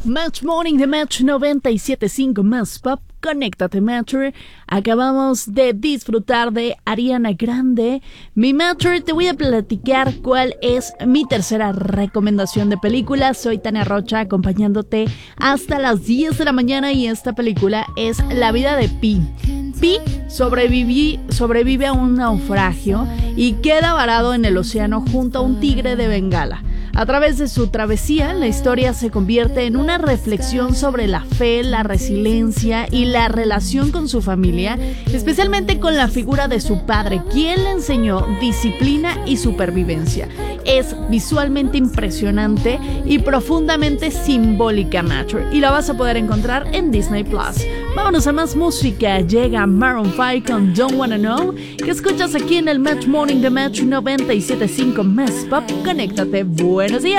Match Morning de Match 97.5 más Pop. Conéctate, Matcher. Acabamos de disfrutar de Ariana Grande. Mi Matcher, te voy a platicar cuál es mi tercera recomendación de película. Soy Tania Rocha, acompañándote hasta las 10 de la mañana, y esta película es La vida de Pi. Pi sobrevive a un naufragio y queda varado en el océano junto a un tigre de Bengala. A través de su travesía, la historia se convierte en una reflexión sobre la fe, la resiliencia y la relación con su familia, especialmente con la figura de su padre, quien le enseñó disciplina y supervivencia. Es visualmente impresionante y profundamente simbólica, Matcher, y la vas a poder encontrar en Disney Plus. Vámonos a más música. Llega Maroon 5 con Don't Wanna Know, que escuchas aquí en el Match Morning de Match 97.5 Más Pop. Conéctate. Buenos días.